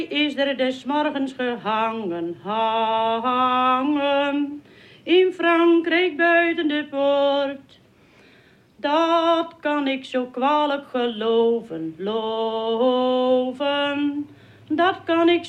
is er des morgens gehangen, hangen, in Frankrijk buiten de poort. Dat kan ik zo kwalijk geloven, loven, dat kan ik